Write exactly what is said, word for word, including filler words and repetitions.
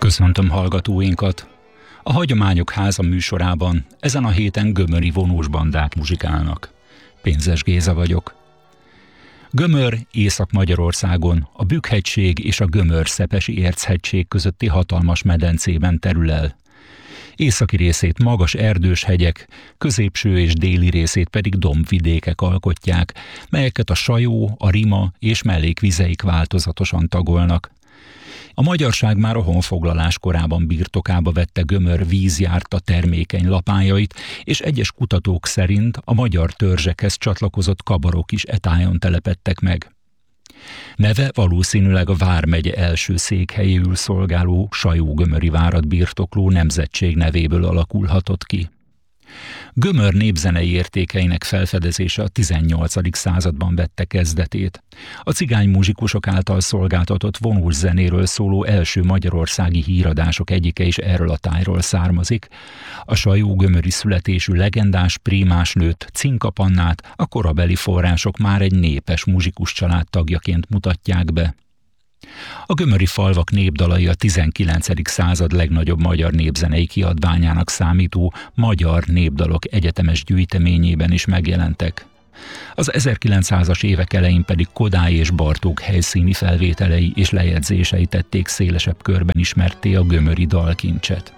Köszöntöm hallgatóinkat! A Hagyományok Háza műsorában ezen a héten gömöri vonós bandák muzsikálnak. Pénzes Géza vagyok. Gömör Észak-Magyarországon, a Bükk-hegység és a Gömör-Szepesi Érchegység közötti hatalmas medencében terül el. Északi részét magas erdős hegyek, középső és déli részét pedig dombvidékek alkotják, melyeket a Sajó, a Rima és mellékvizeik változatosan tagolnak. A magyarság már a honfoglalás korában birtokába vette Gömör vízjárta termékeny lapájait, és egyes kutatók szerint a magyar törzsekhez csatlakozott kabarok is e tájon telepedtek meg. Neve valószínűleg a vármegye első székhelyéül szolgáló Sajó-gömöri várat birtokló nemzetség nevéből alakulhatott ki. Gömör népzenei értékeinek felfedezése a tizennyolcadik században vette kezdetét. A cigány muzsikusok által szolgáltatott vonós zenéről szóló első magyarországi híradások egyike is erről a tájról származik. A sajó-gömöri születésű legendás prímásnőt, Cinkapannát a korabeli források már egy népes muzsikus család tagjaként mutatják be. A gömöri falvak népdalai a tizenkilencedik század legnagyobb magyar népzenei kiadványának számító Magyar Népdalok egyetemes gyűjteményében is megjelentek. Az ezerkilencszázas évek elején pedig Kodály és Bartók helyszíni felvételei és lejegyzései tették szélesebb körben ismertté a gömöri dalkincset.